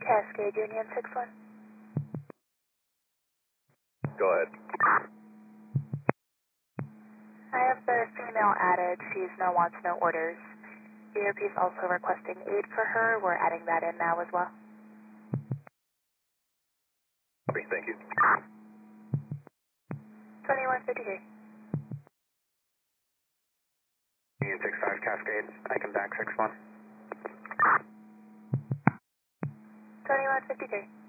Cascade Union 6-1. Go ahead. I have the female added. She's no wants, no orders. ERP is also requesting aid for her. We're adding that in now as well. Copy, thank you. 2153. Union 6-5 Cascade, I can back 6-1. 2153.